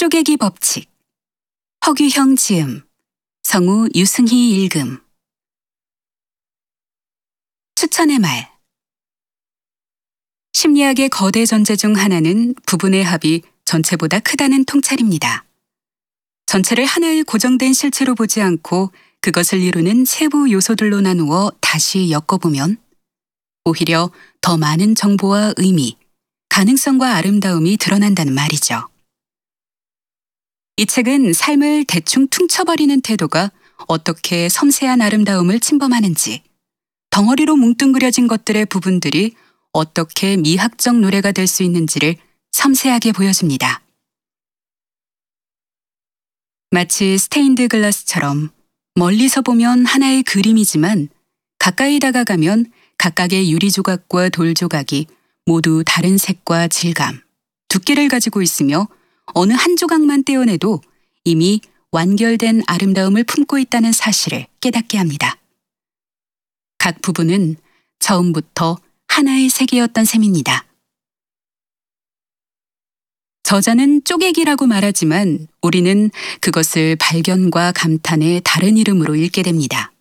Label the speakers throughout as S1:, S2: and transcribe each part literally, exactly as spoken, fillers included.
S1: 쪼개기 법칙. 허규형 지음, 성우 유승희 읽음. 추천의 말. 심리학의 거대 전제 중 하나는 부분의 합이 전체보다 크다는 통찰입니다. 전체를 하나의 고정된 실체로 보지 않고 그것을 이루는 세부 요소들로 나누어 다시 엮어보면 오히려 더 많은 정보와 의미, 가능성과 아름다움이 드러난다는 말이죠. 이 책은 삶을 대충 퉁쳐버리는 태도가 어떻게 섬세한 아름다움을 침범하는지, 덩어리로 뭉뚱그려진 것들의 부분들이 어떻게 미학적 노래가 될 수 있는지를 섬세하게 보여줍니다. 마치 스테인드 글라스처럼 멀리서 보면 하나의 그림이지만 가까이 다가가면 각각의 유리 조각과 돌 조각이 모두 다른 색과 질감, 두께를 가지고 있으며 어느 한 조각만 떼어내도 이미 완결된 아름다움을 품고 있다는 사실을 깨닫게 합니다. 각 부분은 처음부터 하나의 세계였던 셈입니다. 저자는 쪼개기라고 말하지만 우리는 그것을 발견과 감탄의 다른 이름으로 읽게 됩니다.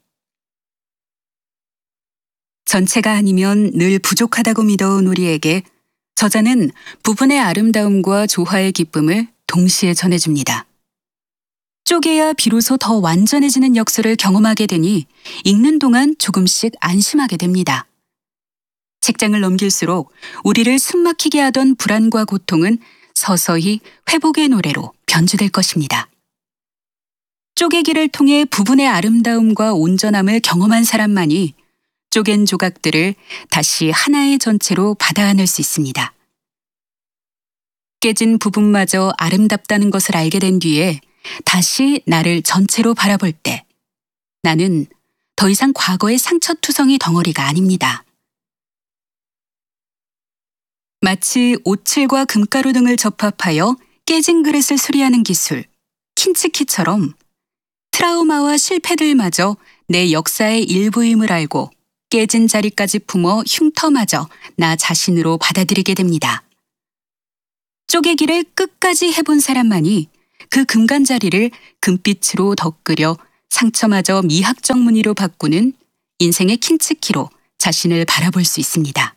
S1: 전체가 아니면 늘 부족하다고 믿어온 우리에게 저자는 부분의 아름다움과 조화의 기쁨을 동시에 전해줍니다. 쪼개야 비로소 더 완전해지는 역설을 경험하게 되니 읽는 동안 조금씩 안심하게 됩니다. 책장을 넘길수록 우리를 숨막히게 하던 불안과 고통은 서서히 회복의 노래로 변주될 것입니다. 쪼개기를 통해 부분의 아름다움과 온전함을 경험한 사람만이 쪼갠 조각들을 다시 하나의 전체로 받아 안을 수 있습니다. 깨진 부분마저 아름답다는 것을 알게 된 뒤에 다시 나를 전체로 바라볼 때 나는 더 이상 과거의 상처투성이 덩어리가 아닙니다. 마치 오칠과 금가루 등을 접합하여 깨진 그릇을 수리하는 기술, 킨츠키처럼 트라우마와 실패들마저 내 역사의 일부임을 알고 깨진 자리까지 품어 흉터마저 나 자신으로 받아들이게 됩니다. 쪼개기를 끝까지 해본 사람만이 그 금간자리를 금빛으로 덧그려 상처마저 미학적 무늬로 바꾸는 인생의 킨츠키로 자신을 바라볼 수 있습니다.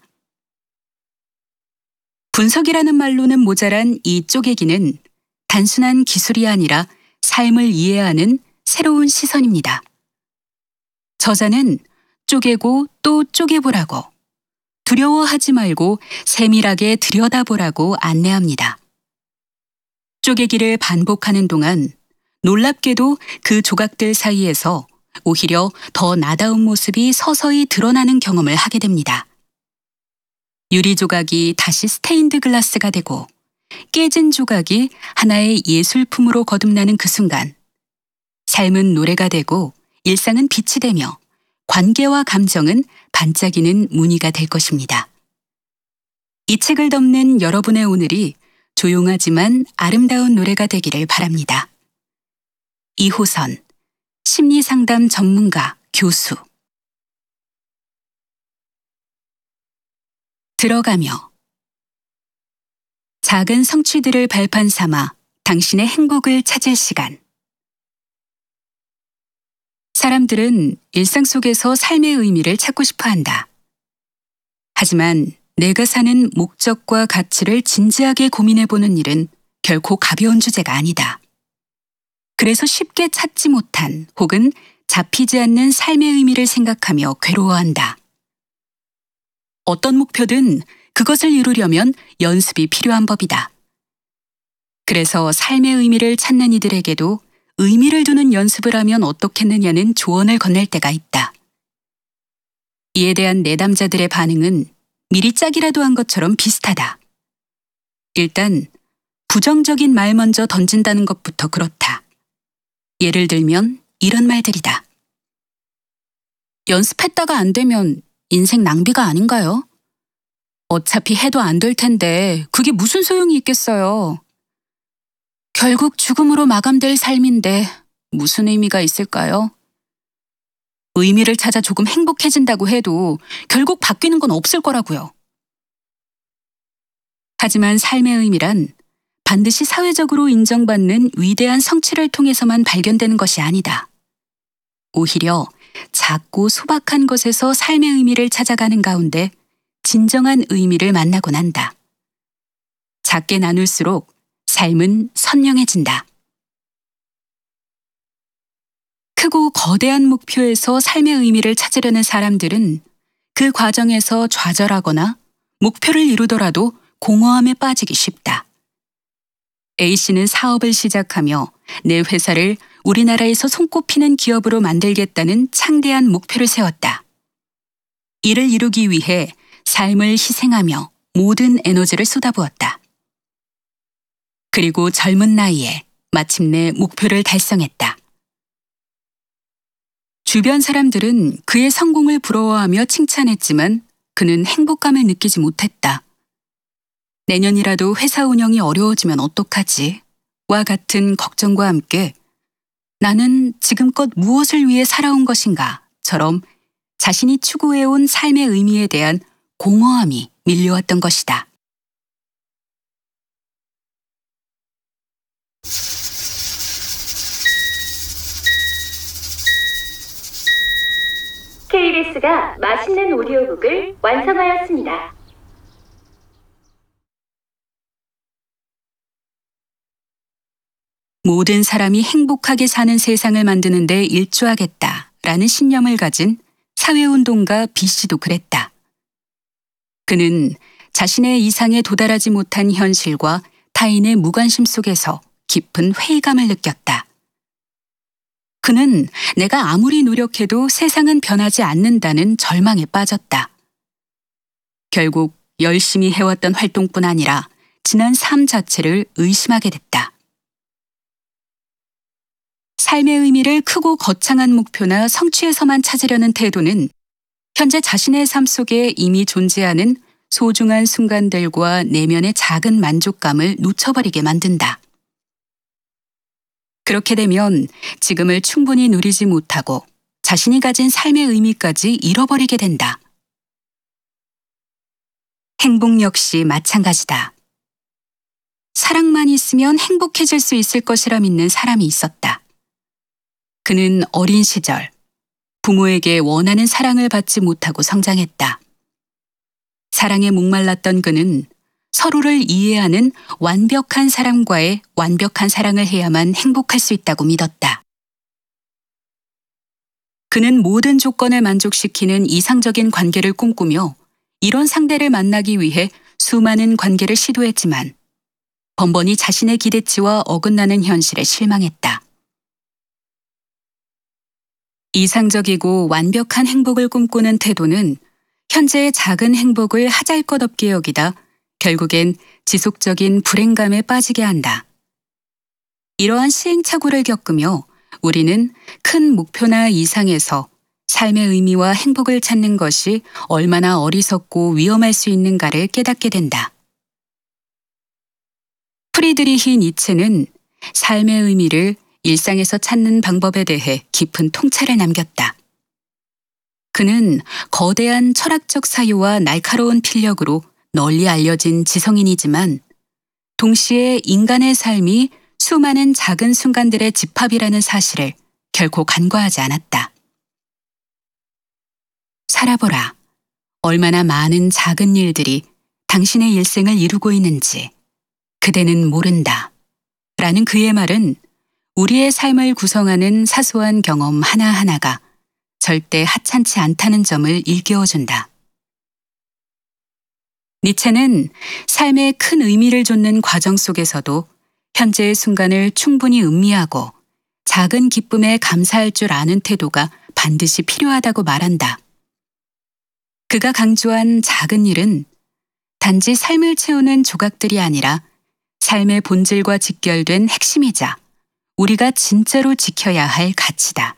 S1: 분석이라는 말로는 모자란 이 쪼개기는 단순한 기술이 아니라 삶을 이해하는 새로운 시선입니다. 저자는 쪼개고 또 쪼개보라고, 두려워하지 말고 세밀하게 들여다보라고 안내합니다. 쪼개기를 반복하는 동안 놀랍게도 그 조각들 사이에서 오히려 더 나다운 모습이 서서히 드러나는 경험을 하게 됩니다. 유리 조각이 다시 스테인드 글라스가 되고 깨진 조각이 하나의 예술품으로 거듭나는 그 순간 삶은 노래가 되고 일상은 빛이 되며 관계와 감정은 반짝이는 무늬가 될 것입니다. 이 책을 덮는 여러분의 오늘이 조용하지만 아름다운 노래가 되기를 바랍니다. 이호선, 심리상담 전문가, 교수. 들어가며. 작은 성취들을 발판 삼아 당신의 행복을 찾을 시간. 사람들은 일상 속에서 삶의 의미를 찾고 싶어 한다. 하지만 내가 사는 목적과 가치를 진지하게 고민해보는 일은 결코 가벼운 주제가 아니다. 그래서 쉽게 찾지 못한 혹은 잡히지 않는 삶의 의미를 생각하며 괴로워한다. 어떤 목표든 그것을 이루려면 연습이 필요한 법이다. 그래서 삶의 의미를 찾는 이들에게도 의미를 두는 연습을 하면 어떻겠느냐는 조언을 건넬 때가 있다. 이에 대한 내담자들의 반응은 미리 짝이라도 한 것처럼 비슷하다. 일단 부정적인 말 먼저 던진다는 것부터 그렇다. 예를 들면 이런 말들이다. 연습했다가 안 되면 인생 낭비가 아닌가요? 어차피 해도 안 될 텐데 그게 무슨 소용이 있겠어요. 결국 죽음으로 마감될 삶인데 무슨 의미가 있을까요? 의미를 찾아 조금 행복해진다고 해도 결국 바뀌는 건 없을 거라고요. 하지만 삶의 의미란 반드시 사회적으로 인정받는 위대한 성취를 통해서만 발견되는 것이 아니다. 오히려 작고 소박한 것에서 삶의 의미를 찾아가는 가운데 진정한 의미를 만나곤 한다. 작게 나눌수록 삶은 선명해진다. 크고 거대한 목표에서 삶의 의미를 찾으려는 사람들은 그 과정에서 좌절하거나 목표를 이루더라도 공허함에 빠지기 쉽다. A씨는 사업을 시작하며 내 회사를 우리나라에서 손꼽히는 기업으로 만들겠다는 창대한 목표를 세웠다. 이를 이루기 위해 삶을 희생하며 모든 에너지를 쏟아부었다. 그리고 젊은 나이에 마침내 목표를 달성했다. 주변 사람들은 그의 성공을 부러워하며 칭찬했지만 그는 행복감을 느끼지 못했다. 내년이라도 회사 운영이 어려워지면 어떡하지? 와 같은 걱정과 함께 나는 지금껏 무엇을 위해 살아온 것인가? 처럼 자신이 추구해온 삶의 의미에 대한 공허함이 밀려왔던 것이다.
S2: 케이비에스가 맛있는 오디오북을 완성하였습니다.
S1: 모든 사람이 행복하게 사는 세상을 만드는 데 일조하겠다라는 신념을 가진 사회운동가 B씨도 그랬다. 그는 자신의 이상에 도달하지 못한 현실과 타인의 무관심 속에서 깊은 회의감을 느꼈다. 그는 내가 아무리 노력해도 세상은 변하지 않는다는 절망에 빠졌다. 결국 열심히 해왔던 활동뿐 아니라 지난 삶 자체를 의심하게 됐다. 삶의 의미를 크고 거창한 목표나 성취에서만 찾으려는 태도는 현재 자신의 삶 속에 이미 존재하는 소중한 순간들과 내면의 작은 만족감을 놓쳐버리게 만든다. 그렇게 되면 지금을 충분히 누리지 못하고 자신이 가진 삶의 의미까지 잃어버리게 된다. 행복 역시 마찬가지다. 사랑만 있으면 행복해질 수 있을 것이라 믿는 사람이 있었다. 그는 어린 시절 부모에게 원하는 사랑을 받지 못하고 성장했다. 사랑에 목말랐던 그는 서로를 이해하는 완벽한 사람과의 완벽한 사랑을 해야만 행복할 수 있다고 믿었다. 그는 모든 조건을 만족시키는 이상적인 관계를 꿈꾸며 이런 상대를 만나기 위해 수많은 관계를 시도했지만 번번이 자신의 기대치와 어긋나는 현실에 실망했다. 이상적이고 완벽한 행복을 꿈꾸는 태도는 현재의 작은 행복을 하잘것없게 여기다 결국엔 지속적인 불행감에 빠지게 한다. 이러한 시행착오를 겪으며 우리는 큰 목표나 이상에서 삶의 의미와 행복을 찾는 것이 얼마나 어리석고 위험할 수 있는가를 깨닫게 된다. 프리드리히 니체는 삶의 의미를 일상에서 찾는 방법에 대해 깊은 통찰을 남겼다. 그는 거대한 철학적 사유와 날카로운 필력으로 널리 알려진 지성인이지만 동시에 인간의 삶이 수많은 작은 순간들의 집합이라는 사실을 결코 간과하지 않았다. 살아보라. 얼마나 많은 작은 일들이 당신의 일생을 이루고 있는지 그대는 모른다. 라는 그의 말은 우리의 삶을 구성하는 사소한 경험 하나하나가 절대 하찮지 않다는 점을 일깨워준다. 니체는 삶에 큰 의미를 좇는 과정 속에서도 현재의 순간을 충분히 음미하고 작은 기쁨에 감사할 줄 아는 태도가 반드시 필요하다고 말한다. 그가 강조한 작은 일은 단지 삶을 채우는 조각들이 아니라 삶의 본질과 직결된 핵심이자 우리가 진짜로 지켜야 할 가치다.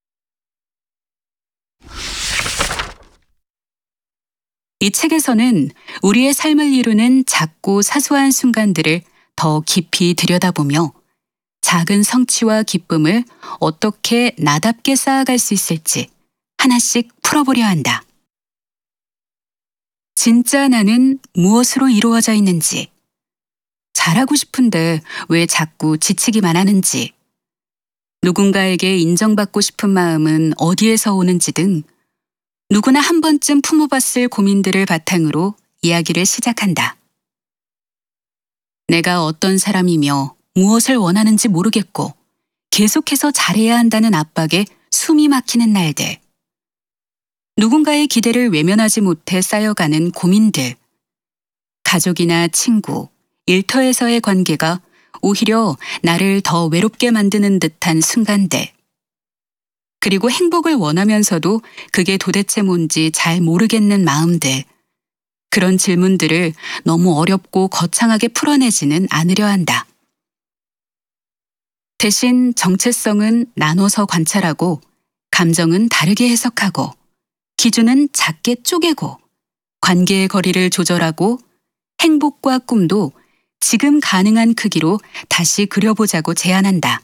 S1: 이 책에서는 우리의 삶을 이루는 작고 사소한 순간들을 더 깊이 들여다보며 작은 성취와 기쁨을 어떻게 나답게 쌓아갈 수 있을지 하나씩 풀어보려 한다. 진짜 나는 무엇으로 이루어져 있는지, 잘하고 싶은데 왜 자꾸 지치기만 하는지, 누군가에게 인정받고 싶은 마음은 어디에서 오는지 등 누구나 한 번쯤 품어봤을 고민들을 바탕으로 이야기를 시작한다. 내가 어떤 사람이며 무엇을 원하는지 모르겠고 계속해서 잘해야 한다는 압박에 숨이 막히는 날들, 누군가의 기대를 외면하지 못해 쌓여가는 고민들, 가족이나 친구, 일터에서의 관계가 오히려 나를 더 외롭게 만드는 듯한 순간들, 그리고 행복을 원하면서도 그게 도대체 뭔지 잘 모르겠는 마음들, 그런 질문들을 너무 어렵고 거창하게 풀어내지는 않으려 한다. 대신 정체성은 나눠서 관찰하고, 감정은 다르게 해석하고, 기준은 작게 쪼개고, 관계의 거리를 조절하고, 행복과 꿈도 지금 가능한 크기로 다시 그려보자고 제안한다.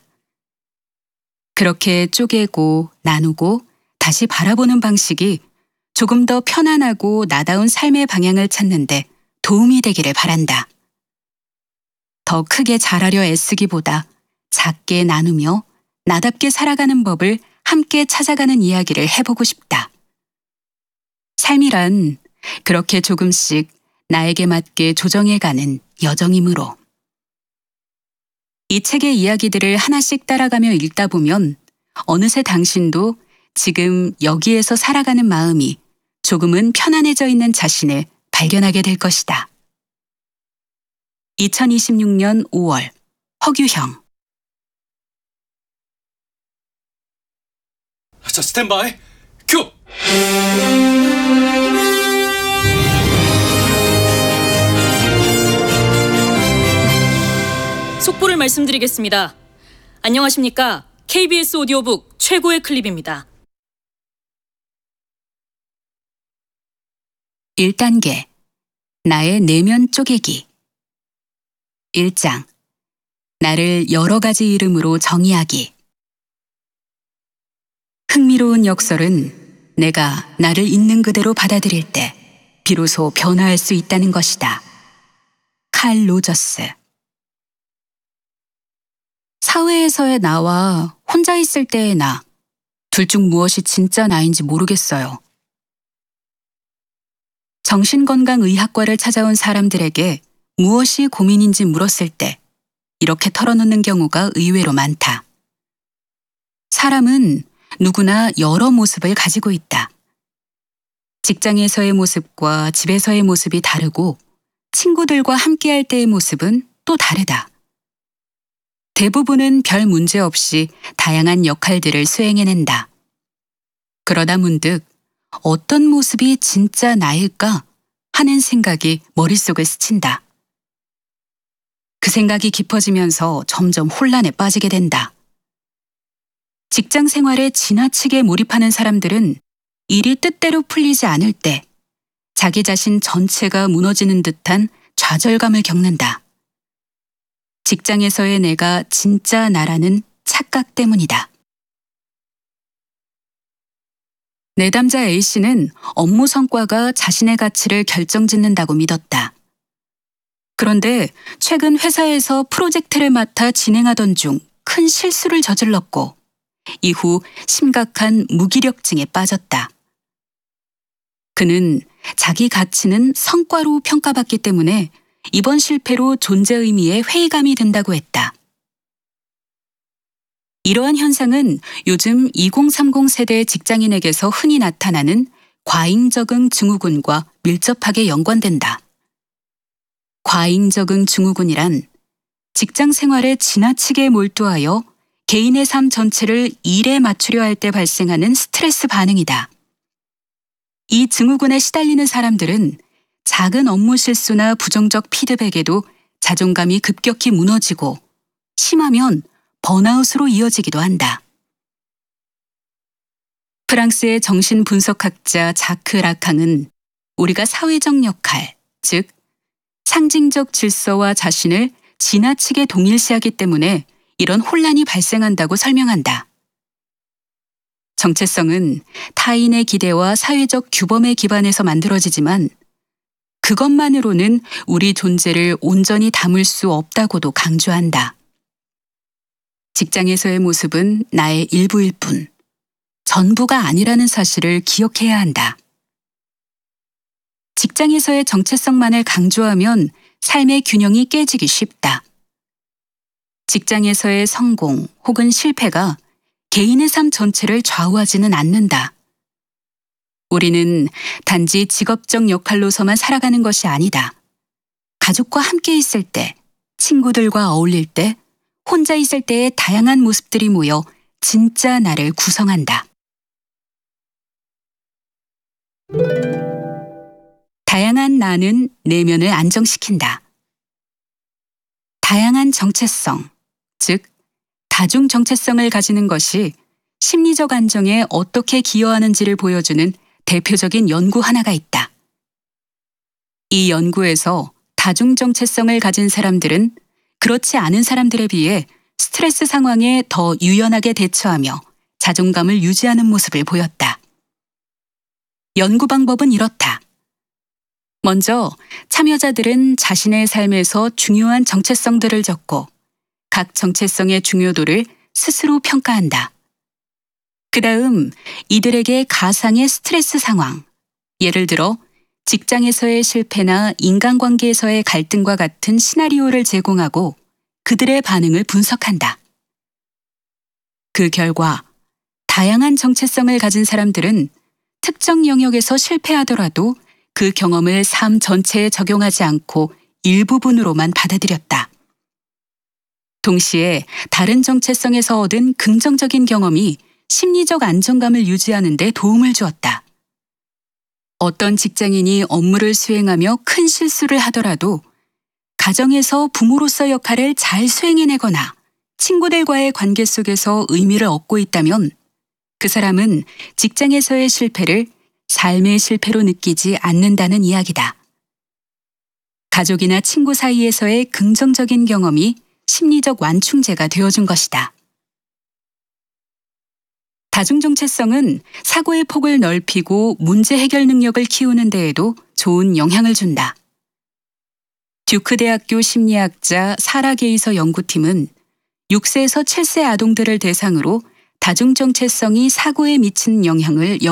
S1: 그렇게 쪼개고 나누고 다시 바라보는 방식이 조금 더 편안하고 나다운 삶의 방향을 찾는데 도움이 되기를 바란다. 더 크게 잘하려 애쓰기보다 작게 나누며 나답게 살아가는 법을 함께 찾아가는 이야기를 해보고 싶다. 삶이란 그렇게 조금씩 나에게 맞게 조정해가는 여정이므로. 이 책의 이야기들을 하나씩 따라가며 읽다 보면 어느새 당신도 지금 여기에서 살아가는 마음이 조금은 편안해져 있는 자신을 발견하게 될 것이다. 이천이십육 년 오월, 허규형.
S3: 자, 스탠바이, 큐!
S4: 속보를 말씀드리겠습니다. 안녕하십니까? 케이비에스 오디오북 최고의 클립입니다.
S1: 일 단계, 나의 내면 쪼개기. 일 장, 나를 여러 가지 이름으로 정의하기. 흥미로운 역설은 내가 나를 있는 그대로 받아들일 때 비로소 변화할 수 있다는 것이다. 칼 로저스. 사회에서의 나와 혼자 있을 때의 나, 둘 중 무엇이 진짜 나인지 모르겠어요. 정신건강의학과를 찾아온 사람들에게 무엇이 고민인지 물었을 때 이렇게 털어놓는 경우가 의외로 많다. 사람은 누구나 여러 모습을 가지고 있다. 직장에서의 모습과 집에서의 모습이 다르고 친구들과 함께할 때의 모습은 또 다르다. 대부분은 별 문제 없이 다양한 역할들을 수행해낸다. 그러다 문득 어떤 모습이 진짜 나일까 하는 생각이 머릿속을 스친다. 그 생각이 깊어지면서 점점 혼란에 빠지게 된다. 직장 생활에 지나치게 몰입하는 사람들은 일이 뜻대로 풀리지 않을 때 자기 자신 전체가 무너지는 듯한 좌절감을 겪는다. 직장에서의 내가 진짜 나라는 착각 때문이다. 내담자 A씨는 업무 성과가 자신의 가치를 결정짓는다고 믿었다. 그런데 최근 회사에서 프로젝트를 맡아 진행하던 중 큰 실수를 저질렀고 이후 심각한 무기력증에 빠졌다. 그는 자기 가치는 성과로 평가받기 때문에 이번 실패로 존재 의미에 회의감이 든다고 했다. 이러한 현상은 요즘 이공삼공 세대 직장인에게서 흔히 나타나는 과잉적응 증후군과 밀접하게 연관된다. 과잉적응 증후군이란 직장 생활에 지나치게 몰두하여 개인의 삶 전체를 일에 맞추려 할 때 발생하는 스트레스 반응이다. 이 증후군에 시달리는 사람들은 작은 업무 실수나 부정적 피드백에도 자존감이 급격히 무너지고 심하면 번아웃으로 이어지기도 한다. 프랑스의 정신분석학자 자크 라캉은 우리가 사회적 역할, 즉 상징적 질서와 자신을 지나치게 동일시하기 때문에 이런 혼란이 발생한다고 설명한다. 정체성은 타인의 기대와 사회적 규범에 기반해서 만들어지지만 그것만으로는 우리 존재를 온전히 담을 수 없다고도 강조한다. 직장에서의 모습은 나의 일부일 뿐, 전부가 아니라는 사실을 기억해야 한다. 직장에서의 정체성만을 강조하면 삶의 균형이 깨지기 쉽다. 직장에서의 성공 혹은 실패가 개인의 삶 전체를 좌우하지는 않는다. 우리는 단지 직업적 역할로서만 살아가는 것이 아니다. 가족과 함께 있을 때, 친구들과 어울릴 때, 혼자 있을 때의 다양한 모습들이 모여 진짜 나를 구성한다. 다양한 나는 내면을 안정시킨다. 다양한 정체성, 즉 다중 정체성을 가지는 것이 심리적 안정에 어떻게 기여하는지를 보여주는 대표적인 연구 하나가 있다. 이 연구에서 다중 정체성을 가진 사람들은 그렇지 않은 사람들에 비해 스트레스 상황에 더 유연하게 대처하며 자존감을 유지하는 모습을 보였다. 연구 방법은 이렇다. 먼저 참여자들은 자신의 삶에서 중요한 정체성들을 적고 각 정체성의 중요도를 스스로 평가한다. 그 다음 이들에게 가상의 스트레스 상황, 예를 들어 직장에서의 실패나 인간관계에서의 갈등과 같은 시나리오를 제공하고 그들의 반응을 분석한다. 그 결과 다양한 정체성을 가진 사람들은 특정 영역에서 실패하더라도 그 경험을 삶 전체에 적용하지 않고 일부분으로만 받아들였다. 동시에 다른 정체성에서 얻은 긍정적인 경험이 심리적 안정감을 유지하는 데 도움을 주었다. 어떤 직장인이 업무를 수행하며 큰 실수를 하더라도 가정에서 부모로서 역할을 잘 수행해내거나 친구들과의 관계 속에서 의미를 얻고 있다면 그 사람은 직장에서의 실패를 삶의 실패로 느끼지 않는다는 이야기다. 가족이나 친구 사이에서의 긍정적인 경험이 심리적 완충제가 되어준 것이다. 다중정체성은 사고의 폭을 넓히고 문제 해결 능력을 키우는 데에도 좋은 영향을 준다. 듀크 대학교 심리학자 사라 게이서 연구팀은 육 세에서 칠 세 아동들을 대상으로 다중정체성이 사고에 미치는 영향을